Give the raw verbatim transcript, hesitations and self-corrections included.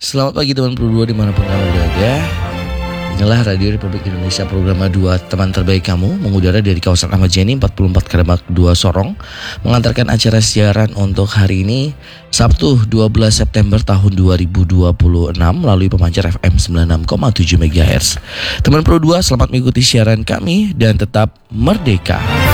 Selamat pagi teman Pro dua dimanapun kamu berada. Inilah Radio Republik Indonesia program dua teman terbaik kamu, mengudara dari kawasan Ahmad Yani empat puluh empat Karamak dua Sorong, mengantarkan acara siaran untuk hari ini Sabtu dua belas September tahun dua ribu dua puluh enam melalui pemancar F M sembilan puluh enam koma tujuh MHz. Teman Pro dua, selamat mengikuti siaran kami dan tetap merdeka.